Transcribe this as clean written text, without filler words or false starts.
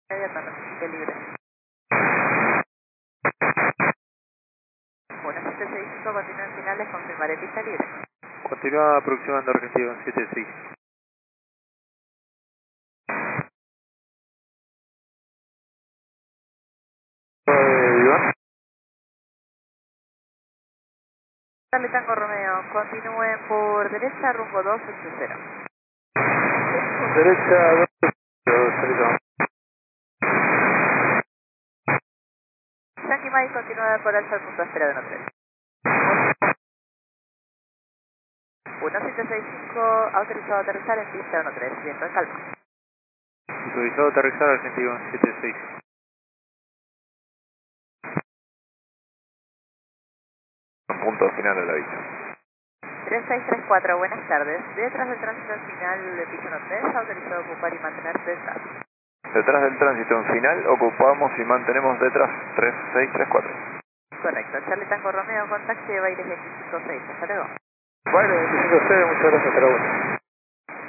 Inmediatamente libre. 1765, continúa en finales, confirmaré pista libre. Continúa aproximando Argentina 76. Iván. Charlie Tango Romeo, continúen por derecha rumbo 280. Derecha 2, Yankee Mike continúa por alfa al punto de espera de 13. 1765, autorizado a aterrizar en pista 13, viento en calma. autorizado a aterrizar Argentina 76. Punto final de la vista. 3634, buenas tardes. Detrás del tránsito al final de pista 13, autorizado a ocupar y mantenerse detrás. Detrás del tránsito en final, ocupamos y mantenemos detrás 3634. Correcto. Charlie Tango Romeo, contacte Baile 256. Hasta luego. Bueno, 25C, muchas gracias, hasta luego.